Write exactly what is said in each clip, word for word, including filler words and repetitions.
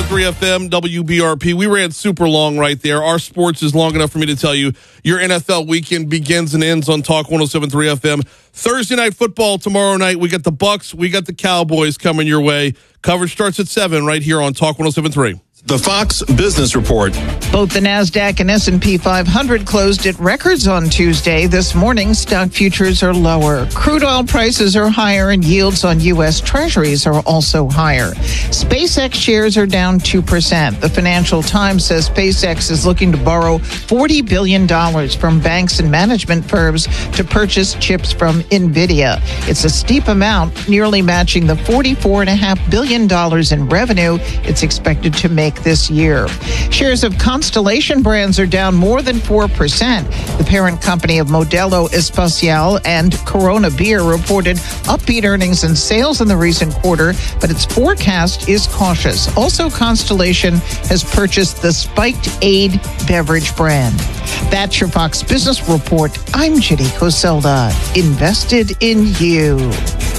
three F M, W B R P. We ran super long right there. Our sports is long enough for me to tell you your N F L weekend begins and ends on Talk one oh seven point three F M. Thursday night football tomorrow night. We got the Bucks. We got the Cowboys coming your way. Coverage starts at seven right here on Talk one oh seven point three. The Fox Business Report. Both the NASDAQ and S and P five hundred closed at records on Tuesday. This morning, stock futures are lower. Crude oil prices are higher and yields on U S Treasuries are also higher. SpaceX shares are down two percent. The Financial Times says SpaceX is looking to borrow forty billion dollars from banks and management firms to purchase chips from NVIDIA. It's a steep amount, nearly matching the forty-four point five billion dollars in revenue it's expected to make this year. Shares of Constellation Brands are down more than four percent. The parent company of Modelo Especial and Corona Beer reported upbeat earnings and sales in the recent quarter, but its forecast is cautious. Also, Constellation has purchased the Spiked Aid beverage brand. That's your Fox Business Report. I'm Ginny Coselda. Invested in you.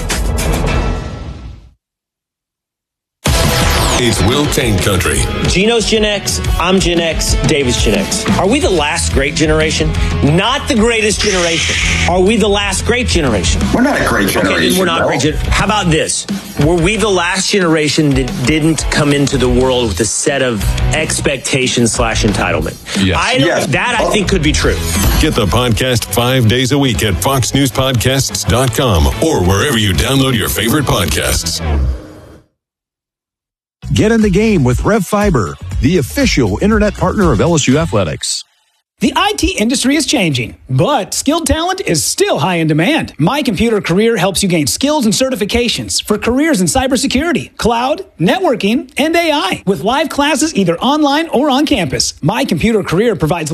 It's Will Tane Country. Gino's Gen X, I'm Gen X, David's Gen X. Are we the last great generation? Not the greatest generation. Are we the last great generation? We're not a great generation. Okay, then we're not no. a great generation. How about this? Were we the last generation that didn't come into the world with a set of expectations slash entitlement? Yes. I don't, Yes. That I think could be true. Get the podcast five days a week at fox news podcasts dot com or wherever you download your favorite podcasts. Get in the game with Rev Fiber, the official internet partner of L S U Athletics. The I T industry is changing, but skilled talent is still high in demand. My Computer Career helps you gain skills and certifications for careers in cybersecurity, cloud, networking, and A I with live classes either online or on campus. My Computer Career provides